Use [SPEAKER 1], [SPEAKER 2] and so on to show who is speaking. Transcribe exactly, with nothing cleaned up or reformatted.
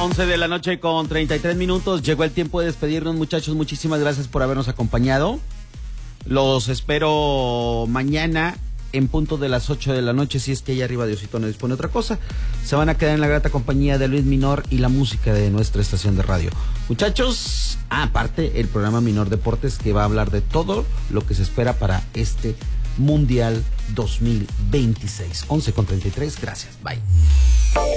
[SPEAKER 1] once de la noche con treinta y tres minutos. Llegó el tiempo de despedirnos, muchachos. Muchísimas gracias por habernos acompañado. Los espero mañana en punto de las ocho de la noche, si es que allá arriba Diosito no dispone otra cosa. Se van a quedar en la grata compañía de Luis Minor y la música de nuestra estación de radio. Muchachos, ah, aparte el programa Minor Deportes, que va a hablar de todo lo que se espera para este Mundial dos mil veintiséis. once con treinta y tres, gracias, bye.